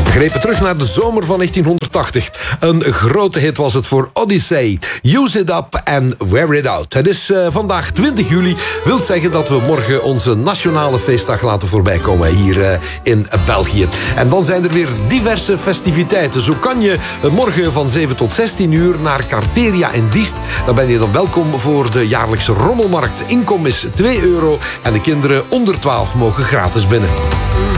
We grepen terug naar de zomer van 1980. Een grote hit was het voor Odyssey. Use It Up and Wear It Out. Het is vandaag 20 juli. Wil zeggen dat we morgen onze nationale feestdag laten voorbijkomen hier in België. En dan zijn er weer diverse festiviteiten. Zo kan je morgen van 7 tot 16 uur naar Carteria in Diest. Dan ben je dan welkom voor de jaarlijkse rommelmarkt. Inkom is €2 en de kinderen onder 12 mogen gratis binnen.